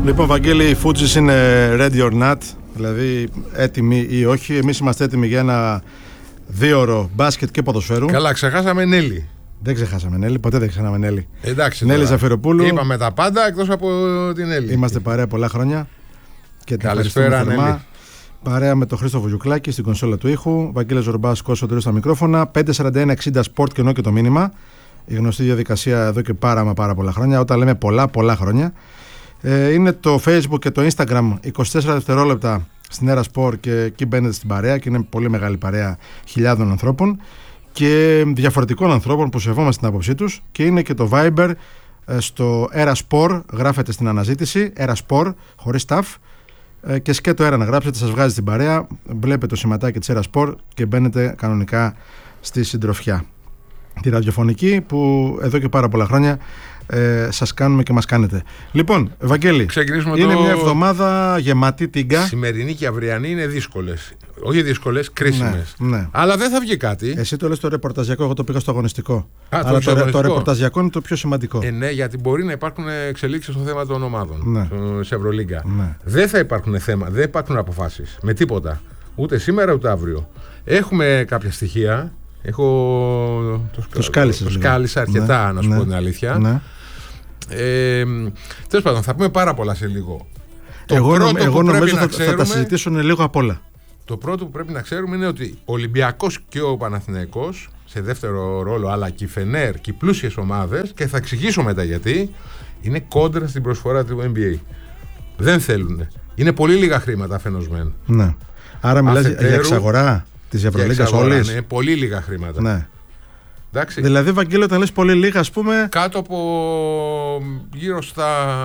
Λοιπόν, Βαγγέλη, η Fujis είναι ready or not, δηλαδή έτοιμοι ή όχι. Εμείς είμαστε έτοιμοι για ένα 2ωρο μπάσκετ και ποδοσφαίρου. Καλά, ξεχάσαμε Νέλη. Δεν ξεχάσαμε Νέλη, ποτέ δεν ξεχάσαμε Νέλη. Εντάξει. Νέλη Ζαφεροπούλου. Είπαμε τα πάντα εκτός από την Νέλη. Είμαστε παρέα πολλά χρόνια. Και καλησπέρα, Νέλη. Παρέα με τον Χρήστο Βουγιουκλάκη στην κονσόλα του ήχου. Βαγγέλης Ζορμπάς, Κώστας Σωτηρίου στα μικρόφωνα. 541-60 Sport και ενώ και το μήνυμα. Η γνωστή διαδικασία εδώ και πάρα πολλά χρόνια. Όταν λέμε πολλά χρόνια. Είναι το Facebook και το Instagram 24 δευτερόλεπτα στην Έρα Sport και εκεί μπαίνετε στην παρέα και είναι πολύ μεγάλη παρέα χιλιάδων ανθρώπων και διαφορετικών ανθρώπων που σεβόμαστε την άποψή τους. Και είναι και το Viber στο Έρα Sport, γράφετε στην αναζήτηση Έρα Sport χωρίς ταφ και σκέτο Έρα να γράψετε, σας βγάζει στην παρέα, βλέπετε το σηματάκι της Έρα Sport και μπαίνετε κανονικά στη συντροφιά τη ραδιοφωνική που εδώ και πάρα πολλά χρόνια σας κάνουμε και μας κάνετε. Λοιπόν, Βαγγέλη, είναι μια εβδομάδα γεμάτη τίγκα. Σημερινή και αυριανή είναι δύσκολες. Όχι δύσκολες, κρίσιμες. Ναι. Αλλά δεν θα βγει κάτι. Εσύ το λες το ρεπορταζιακό, εγώ το πήγα στο αγωνιστικό. Αλλά το ρεπορταζιακό είναι το πιο σημαντικό. Ναι, γιατί μπορεί να υπάρχουν εξελίξεις στο θέμα των ομάδων. Σε Ευρωλίγκα. Ναι. Δεν θα υπάρχουν θέματα, δεν υπάρχουν αποφάσεις με τίποτα. Ούτε σήμερα ούτε αύριο. Έχουμε κάποια στοιχεία. Το σκάλισα αρκετά, να σου πω την αλήθεια. Ναι. Τέλος πάντων, θα πούμε πάρα πολλά σε λίγο. Εγώ νομίζω θα τα συζητήσουν λίγο απ' όλα. Το πρώτο που πρέπει να ξέρουμε είναι ότι ο Ολυμπιακός και ο Παναθηναϊκός σε δεύτερο ρόλο, αλλά και η Φενέρ και οι πλούσιες ομάδες, και θα εξηγήσω μετά γιατί, είναι κόντρα στην προσφορά του NBA. Δεν θέλουν. Είναι πολύ λίγα χρήματα αφενός. Ναι. Άρα μιλάς για εξαγορά της Ευρωλίγκας όλης. Ναι, πολύ λίγα χρήματα. Ναι. Εντάξει. Δηλαδή, Βαγγέλη, όταν λες πολύ λίγα, ας πούμε. Κάτω από γύρω στα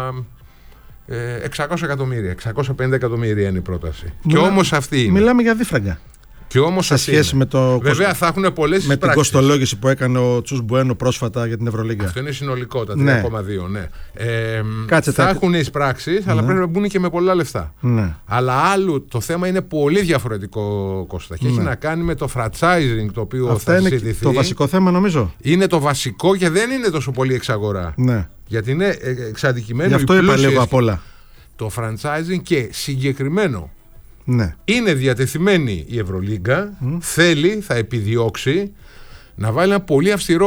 600 εκατομμύρια, 650 εκατομμύρια είναι η πρόταση. Και όμως αυτή είναι. Μιλάμε για δίφραγκα. Και όμως σε σχέση με το. Βέβαια θα έχουν πολλές με την κοστολόγηση που έκανε ο Τσους Μπουένο πρόσφατα για την Ευρωλίγκα. Αυτό είναι συνολικό, τα 3,2. Ναι. Θα έχουν εισπράξεις, αλλά πρέπει να μπουν και με πολλά λεφτά. Ναι. Αλλά άλλου το θέμα είναι πολύ διαφορετικό, Κώστα. Και έχει να κάνει με το franchising το οποίο αυτά θα είναι συζητηθεί. Το βασικό θέμα, νομίζω. Είναι το βασικό και δεν είναι τόσο πολύ εξαγορά. Ναι. Γιατί είναι εξαντικειμένο. Γι' αυτό είπα λίγο απ' όλα. Το franchising και συγκεκριμένο. Ναι. Είναι διατεθειμένη η Ευρωλίγκα, θέλει, θα επιδιώξει να βάλει ένα πολύ αυστηρό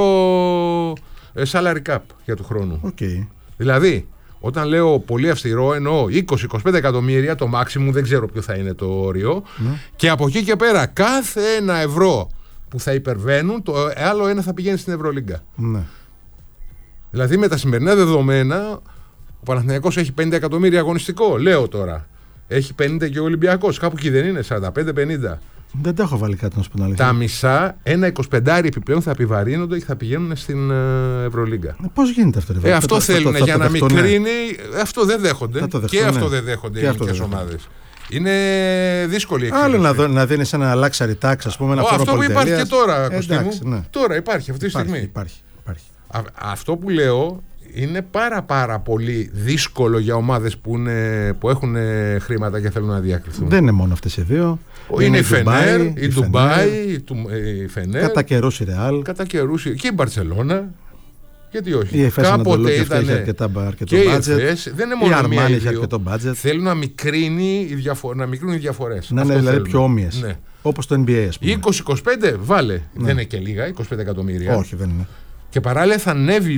salary cap για του χρόνου. Okay. Δηλαδή, όταν λέω πολύ αυστηρό, εννοώ 20-25 εκατομμύρια, το maximum, δεν ξέρω ποιο θα είναι το όριο, και από εκεί και πέρα κάθε ένα ευρώ που θα υπερβαίνουν, το άλλο ένα θα πηγαίνει στην Ευρωλίγκα. Ναι. Δηλαδή, με τα σημερινά δεδομένα, ο Παναθηναϊκός έχει 50 εκατομμύρια αγωνιστικό, λέω τώρα. Έχει 50 και ο Ολυμπιακός. Κάπου εκεί δεν είναι, 45-50. Δεν τα έχω βάλει κάτι να σου πω. Τα μισά, ένα 25 επιπλέον θα επιβαρύνονται και θα πηγαίνουν στην Ευρωλίγκα. Πώς γίνεται αυτό, αυτό θέλουν για να μικρύνει. Αυτό δεν δέχονται. Και αυτό δεν δέχονται οι ελληνικές ομάδες. Είναι δύσκολη η εξέλιξη. Άλλο να δίνεις ένα luxury tax, ας πούμε. Αυτό που υπάρχει και τώρα, Κωστή μου. Τώρα υπάρχει αυτή τη στιγμή. Υπάρχει. Αυτό που λέω είναι πάρα πολύ δύσκολο για ομάδες που έχουν χρήματα και θέλουν να διακριθούν. Δεν είναι μόνο αυτές οι δύο. Είναι η Φενέρ, η Ντουμπάι, η Φενέρ. Κατά καιρούς η Ρεάλ. Κατά καιρούς και η Μπαρτσελώνα. Γιατί όχι. Η Εφές Ανατολού είχε αρκετό μπάτζετ. Δεν είναι μόνο η Αρμάνι είχε αρκετό μπάτζετ. Θέλουν να μικρύνουν οι διαφορές. Να είναι δηλαδή πιο όμοιες. Ναι. Όπως το NBA, ας πούμε. 20-25 βάλε. Ναι. Δεν είναι και λίγα, 25 εκατομμύρια. Όχι, δεν είναι. Και παράλληλα θα ανέβει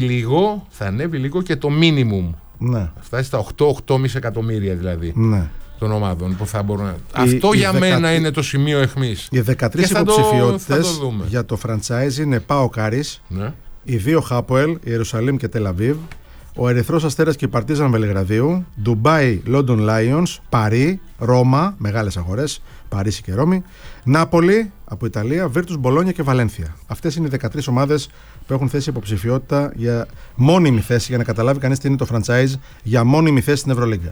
λίγο και το minimum. Ναι. Φτάσει στα 8-8,5 εκατομμύρια δηλαδή. Ναι. Των ομάδων που θα μπορούν να. Αυτό για μένα είναι το σημείο αιχμής. Οι 13 υποψηφιότητες για το franchise είναι ΠΑΟΚ Άρης, οι δύο Χάποελ, Ιερουσαλήμ και Τελαβίβ, ο Ερυθρός Αστέρας και η Παρτίζαν Βελιγραδίου, Ντουμπάι, Λόντον Λάιονς, Παρί, Ρώμα, μεγάλες αγορές, Παρίσι και Ρώμη, Νάπολη από Ιταλία, Βίρτους, Μπολόνια και Βαλένθια. Αυτές είναι οι 13 ομάδες που έχουν θέσει υποψηφιότητα για μόνιμη θέση, για να καταλάβει κανείς τι είναι το franchise, για μόνιμη θέση στην Ευρωλίγκα.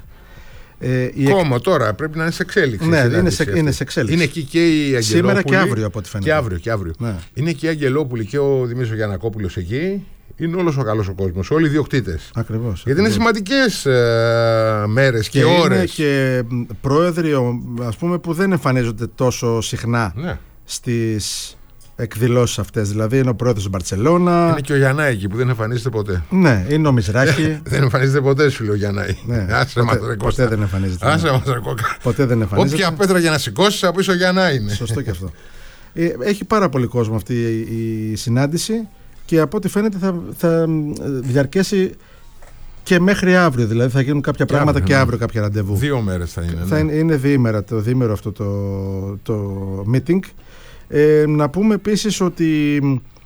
Κόμμα τώρα πρέπει να είναι σε εξέλιξη. Ναι, είναι σε εξέλιξη. Είναι εκεί και η Αγγελόπουλη. Σήμερα και αύριο από ό,τι φαίνεται. Και αύριο. Ναι. Είναι και η Αγγελόπουλη και ο Δημήτρης Γιαννακόπουλος εκεί. Είναι όλος ο καλός ο κόσμος, όλοι οι διοκτήτες. Ακριβώς. Γιατί είναι σημαντικές μέρες και ώρες. Είναι και πρόεδροι, ας πούμε, που δεν εμφανίζονται τόσο συχνά στις εκδηλώσεις αυτές. Δηλαδή είναι ο πρόεδρος της Μπαρτσελώνα. Είναι και ο Γιαννάη εκεί που δεν εμφανίζεται ποτέ. Ναι, είναι ο Μιζράκη. Δεν εμφανίζεται ποτέ, σου λέει ο Γιαννάη. Ναι, ποτέ δεν εμφανίζεται. Ποτέ δεν εμφανίζεται. Όποια πέτρα για να σηκώσει από πίσω ο Γιαννάη είναι. Σωστό και αυτό. Έχει πάρα πολύ κόσμο αυτή η συνάντηση και από ό,τι φαίνεται θα διαρκέσει και μέχρι αύριο. Δηλαδή θα γίνουν κάποια πράγματα και αύριο, κάποια ραντεβού. 2 μέρες θα είναι. Είναι διήμερα, το διήμερο αυτό το meeting. Να πούμε επίσης ότι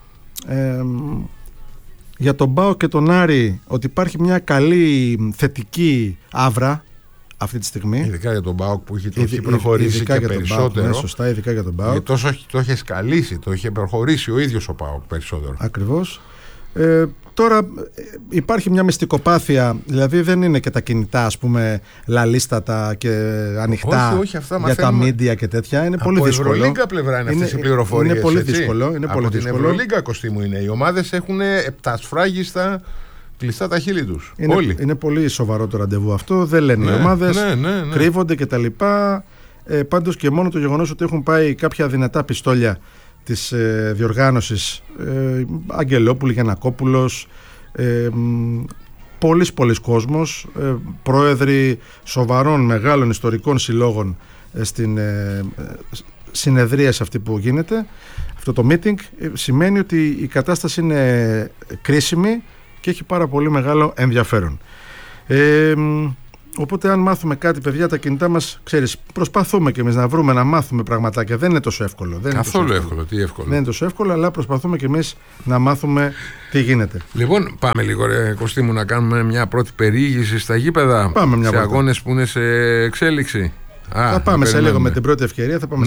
για τον ΠΑΟΚ και τον Άρη ότι υπάρχει μια καλή θετική άβρα αυτή τη στιγμή. Ειδικά για τον ΠΑΟΚ που έχει προχωρήσει και περισσότερο. Ναι, σωστά, ειδικά για τον ΠΑΟΚ. Το είχε σκαλίσει, το είχε προχωρήσει ο ίδιος ο ΠΑΟΚ περισσότερο. Ακριβώς. Τώρα υπάρχει μια μυστικοπάθεια, δηλαδή δεν είναι και τα κινητά ας πούμε λαλίστατα και ανοιχτά για τα media και τέτοια. Είναι πολύ δύσκολο. Από Ευρωλίγκα πλευρά είναι αυτές οι πληροφορίες. Είναι πολύ δύσκολο. Από την Ευρωλίγκα, Κωστή μου, είναι. Οι ομάδες έχουν επτασφράγιστα κλειστά τα χείλη τους. Είναι πολύ σοβαρό το ραντεβού αυτό. Δεν λένε οι ομάδες, κρύβονται κτλ. Πάντως και μόνο το γεγονός ότι έχουν πάει κάποια δυνατά πιστόλια της διοργάνωσης, Αγγελόπουλη, Γιαννακόπουλος, πολλής κόσμος, πρόεδροι σοβαρών μεγάλων ιστορικών συλλόγων στην συνεδρίαση αυτή που γίνεται, αυτό το meeting, σημαίνει ότι η κατάσταση είναι κρίσιμη και έχει πάρα πολύ μεγάλο ενδιαφέρον. Οπότε αν μάθουμε κάτι, παιδιά, τα κινητά μας, ξέρεις, προσπαθούμε και εμείς να βρούμε, να μάθουμε πραγματάκια. Δεν είναι τόσο εύκολο. Καθόλου εύκολο. Τι εύκολο. Δεν είναι τόσο εύκολο, αλλά προσπαθούμε και εμείς να μάθουμε τι γίνεται. Λοιπόν, πάμε λίγο, Κωστή μου, να κάνουμε μια πρώτη περιήγηση στα γήπεδα. Πάμε σε αγώνες που είναι σε εξέλιξη. Θα πάμε σε λίγο με την πρώτη ευκαιρία. Θα πάμε